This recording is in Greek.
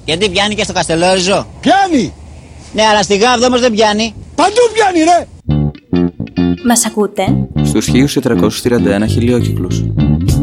Γιατί πιάνει και στο Καστελόριζο? Πιάνει! Ναι, αλλά στη Γάβδο όμως δεν πιάνει. Παντού πιάνει, ρε! Μας ακούτε? Στους 1431 χιλιόκυκλους.